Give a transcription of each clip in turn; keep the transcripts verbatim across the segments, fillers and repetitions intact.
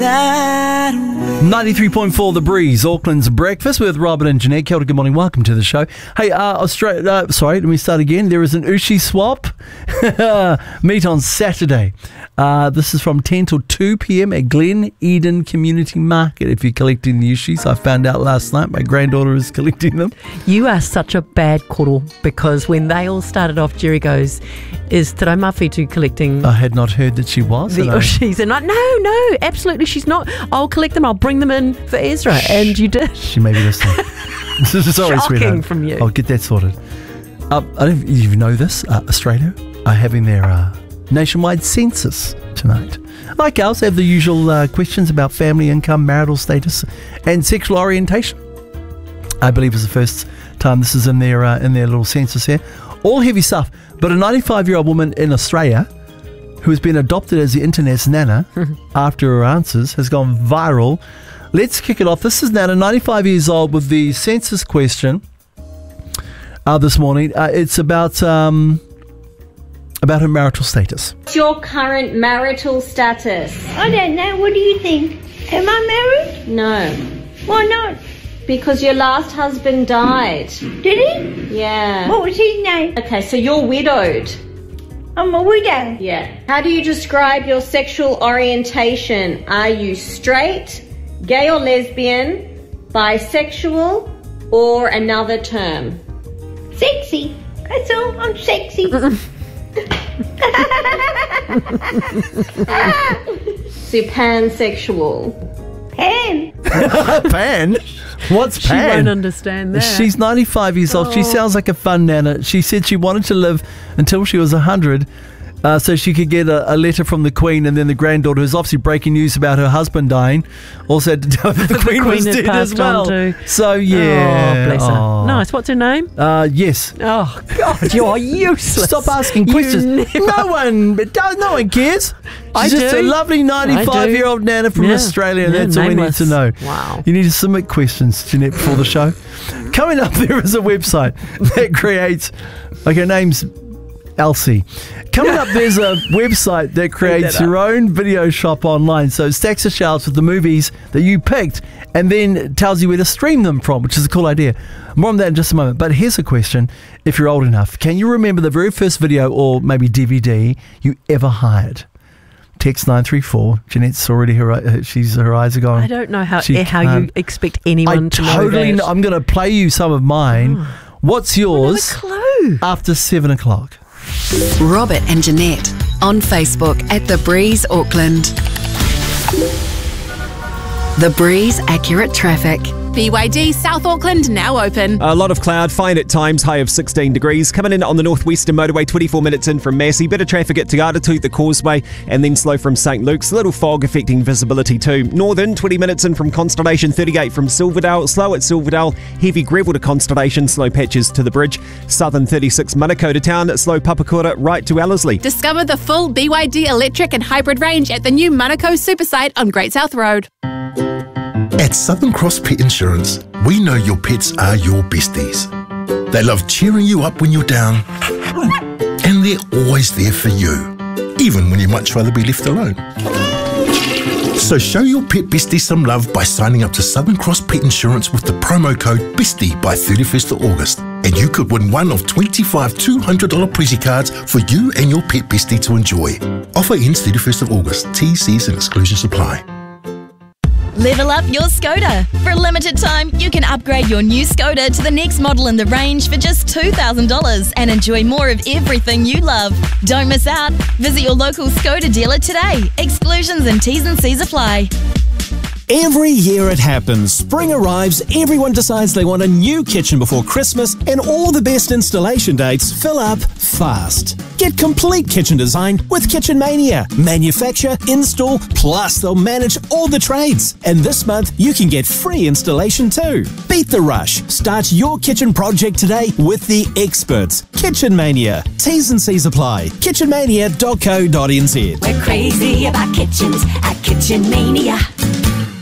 ninety-three point four The Breeze, Auckland's breakfast with Robert and Jeanette. Kia ora, good morning, welcome to the show. Hey, uh, Australia, uh, sorry, let me start again. There is an Ushi swap. Meet on Saturday. Uh, this is from ten till two p.m. at Glen Eden Community Market. If you're collecting the Ushis, I found out last night my granddaughter is collecting them. You are such a bad koro, because when they all started off, Jerry goes, is Te Raumawhitu collecting I had not heard that she was. the Ushis? And like, no, no, absolutely she's not. I'll collect them, I'll bring them in for Ezra. Shh. And you did. She may be listening. Sorry, Shocking sweetheart. from you. I'll get that sorted. Uh, I don't know if you know this, uh, Australia are having their uh, nationwide census tonight. Like ours, they have the usual uh, questions about family income, marital status, and sexual orientation. I believe it's the first time this is in their uh, in their little census here. All heavy stuff. But a ninety-five-year-old woman in Australia who has been adopted as the internet's nana after her answers has gone viral. Let's kick it off. This is Nana, ninety-five years old, with the census question uh, this morning. Uh, it's about um, about her marital status. What's your current marital status? I don't know. What do you think? Am I married? No. Why not? Because your last husband died. Did he? Yeah. What was his name? Okay, so you're widowed. I'm a widow. Yeah. How do you describe your sexual orientation? Are you straight, gay or lesbian, bisexual, or another term? Sexy. That's all. I'm sexy. So you're pansexual. Ham. Pan? What's She pan? won't understand that. She's ninety-five years old. She Oh. sounds like a fun nana. She said she wanted to live until she was one hundred uh, so she could get a, a letter from the Queen, and then the granddaughter, who's obviously breaking news about her husband dying, also had to tell her the, The Queen, Queen was had dead as passed well. on too. So, yeah. Oh, bless her. Oh. Nice. What's her name? Uh, yes. Oh, God, you're useless. Stop asking You questions. never- No one, but don't- no one cares. She's I just do. a lovely ninety-five-year-old nana from Yeah. Australia, and Yeah, that's all we need nameless. to know. Wow. You need to submit questions, Jeanette, before the show. Coming up, there is a website that creates, like her name's Elsie. Coming up, there's a website that creates that your own video shop online. So it stacks the shelves with the movies that you picked and then tells you where to stream them from, which is a cool idea. More on that in just a moment. But here's a question, if you're old enough. Can you remember the very first video or maybe D V D you ever hired? Text nine three four. Jeanette's already, her, she's, her eyes are gone. I don't know how She eh, how you can't. expect anyone I to totally know know. that. I'm going to play you some of mine. What's I don't yours have a clue. after seven o'clock? Robert and Jeanette on Facebook at The Breeze Auckland. The Breeze Accurate Traffic. B Y D South Auckland now open. A lot of cloud, fine at times, high of sixteen degrees. Coming in on the northwestern motorway, twenty-four minutes in from Massey. Bit of traffic at Te Atatū, the Causeway, and then slow from Saint Luke's. Little fog affecting visibility too. Northern, twenty minutes in from Constellation, thirty-eight from Silverdale. Slow at Silverdale, heavy gravel to Constellation, slow patches to the bridge. Southern, thirty-six Manukau town, slow Papakura right to Ellerslie. Discover the full B Y D electric and hybrid range at the new Manukau Supersite on Great South Road. At Southern Cross Pet Insurance, we know your pets are your besties. They love cheering you up when you're down, and they're always there for you, even when you'd much rather be left alone. So show your pet bestie some love by signing up to Southern Cross Pet Insurance with the promo code BESTIE by thirty-first of August, and you could win one of twenty-five two hundred dollars Prezi cards for you and your pet bestie to enjoy. Offer ends thirty-first of August. T, Cs and exclusions apply. Level up your Skoda. For a limited time, you can upgrade your new Skoda to the next model in the range for just two thousand dollars and enjoy more of everything you love. Don't miss out. Visit your local Skoda dealer today. Exclusions and T's and C's apply. Every year it happens. Spring arrives, everyone decides they want a new kitchen before Christmas, and all the best installation dates fill up fast. Get complete kitchen design with Kitchen Mania. Manufacture, install, plus they'll manage all the trades. And this month, you can get free installation too. Beat the rush. Start your kitchen project today with the experts. Kitchen Mania. T's and C's apply. kitchen mania dot co dot n z. We're crazy about kitchens at Kitchen Mania.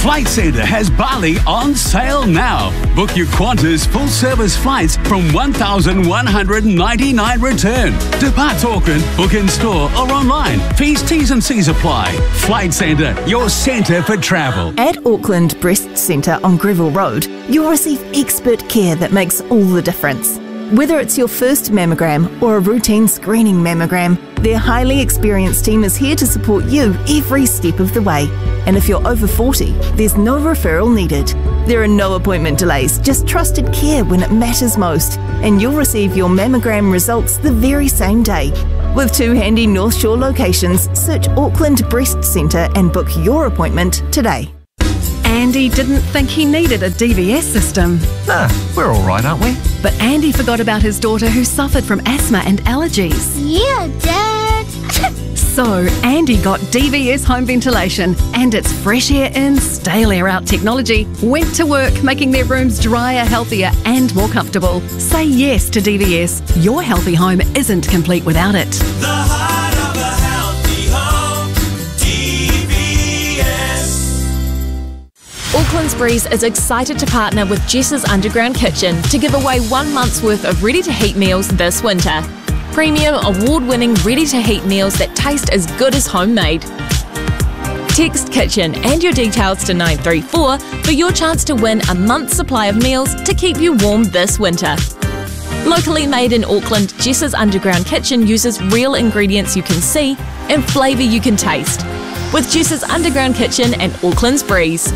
Flight Centre has Bali on sale now. Book your Qantas full-service flights from one thousand one hundred ninety-nine return. Depart Auckland, book in store or online. Fees, T's and C's apply. Flight Centre, your centre for travel. At Auckland Breast Centre on Greville Road, you'll receive expert care that makes all the difference. Whether it's your first mammogram or a routine screening mammogram, their highly experienced team is here to support you every step of the way. And if you're over forty, there's no referral needed. There are no appointment delays, just trusted care when it matters most. And you'll receive your mammogram results the very same day. With two handy North Shore locations, search Auckland Breast Centre and book your appointment today. Andy didn't think he needed a D V S system. Nah, we're all right, aren't we? But Andy forgot about his daughter who suffered from asthma and allergies. Yeah, Dad. So Andy got D V S home ventilation and its fresh air in, stale air out technology went to work making their rooms drier, healthier and more comfortable. Say yes to D V S. Your healthy home isn't complete without it. The heart of a healthy home, D V S. Auckland's Breeze is excited to partner with Jess's Underground Kitchen to give away one month's worth of ready-to-heat meals this winter. Premium, award-winning ready-to-heat meals that taste as good as homemade. Text Kitchen and your details to nine three four for your chance to win a month's supply of meals to keep you warm this winter. Locally made in Auckland, Jess's Underground Kitchen uses real ingredients you can see and flavour you can taste. With Jess's Underground Kitchen and Auckland's Breeze.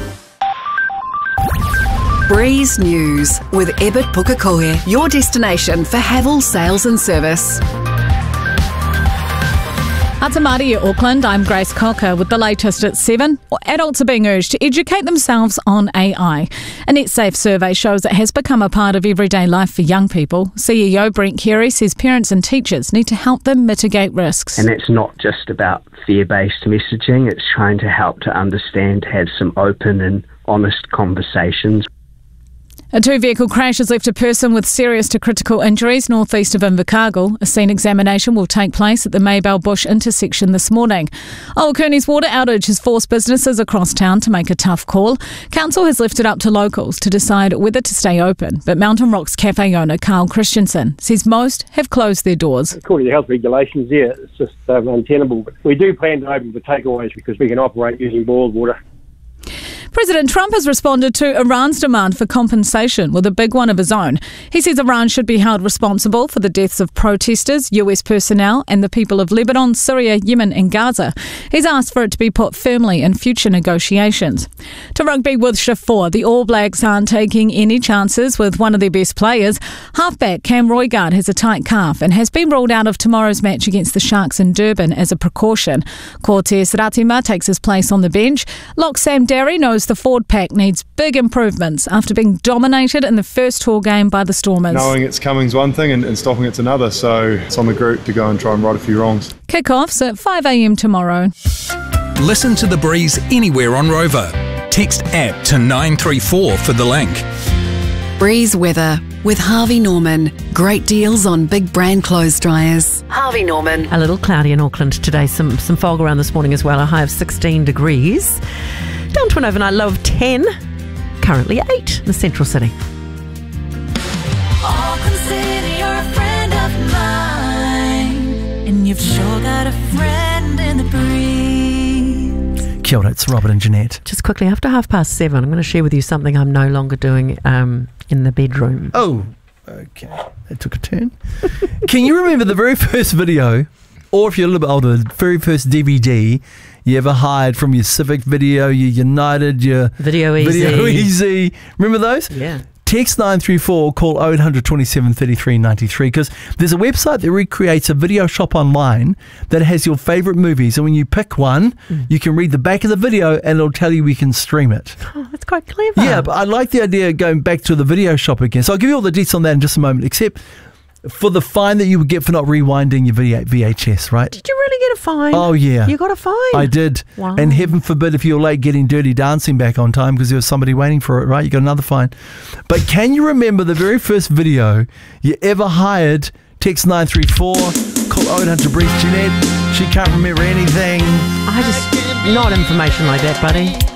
Breeze News with Ebert Pukekohe, your destination for Havel sales and service. Atamari, Auckland, I'm Grace Cocker with the latest at seven. Adults are being urged to educate themselves on A I. A NetSafe survey shows it has become a part of everyday life for young people. C E O Brent Carey says parents and teachers need to help them mitigate risks. And it's not just about fear-based messaging, it's trying to help to understand, have some open and honest conversations. A two-vehicle crash has left a person with serious to critical injuries northeast of Invercargill. A scene examination will take place at the Maybell Bush intersection this morning. Owakuni's water outage has forced businesses across town to make a tough call. Council has left it up to locals to decide whether to stay open, but Mountain Rocks Cafe owner Carl Christensen says most have closed their doors. According to health regulations, yeah, it's just um, untenable. But we do plan to open for takeaways because we can operate using boiled water. President Trump has responded to Iran's demand for compensation with a big one of his own. He says Iran should be held responsible for the deaths of protesters, U S personnel and the people of Lebanon, Syria, Yemen and Gaza. He's asked for it to be put firmly in future negotiations. To rugby with Shift four, the All Blacks aren't taking any chances with one of their best players. Halfback Cam Roigard has a tight calf and has been ruled out of tomorrow's match against the Sharks in Durban as a precaution. Cortes Ratima takes his place on the bench. Lock Sam Darry knows the forward pack needs big improvements after being dominated in the first tour game by the Stormers. Knowing it's coming's one thing and, and stopping it's another, so it's on the group to go and try and right a few wrongs. Kick-offs at five a.m. tomorrow. Listen to The Breeze anywhere on Rover. Text app to nine three four for the link. Breeze weather with Harvey Norman. Great deals on big brand clothes dryers. Harvey Norman. A little cloudy in Auckland today. Some some fog around this morning as well. A high of sixteen degrees. Down to an overnight low of ten. Currently eight in the central city. Auckland City, you're a friend of mine, and you've sure got a friend in the breeze. Kia ora, it's Robert and Jeanette. Just quickly, after half past seven, I'm going to share with you something I'm no longer doing um, in the bedroom. Oh, okay. That took a turn. Can you remember the very first video, or if you're a little bit older, the very first D V D you ever hired from your Civic Video, your United, your Video Easy? Video Easy. Remember those? Yeah. Text nine three four, call oh eight hundred twenty-seven thirty-three ninety-three because there's a website that recreates a video shop online that has your favourite movies, and when you pick one, mm. you can read the back of the video and it'll tell you we can stream it. Oh, that's quite clever. Yeah, but I like the idea of going back to the video shop again. So I'll give you all the details on that in just a moment, except for the fine that you would get for not rewinding your V H S, right? Did you really get a fine? Oh, yeah. You got a fine? I did. Wow. And heaven forbid if you're late getting Dirty Dancing back on time because there was somebody waiting for it, right? You got another fine. But can you remember the very first video you ever hired? Text nine three four, call oh eight hundred Breeze. Jeanette, she can't remember anything. I just, not information like that, buddy.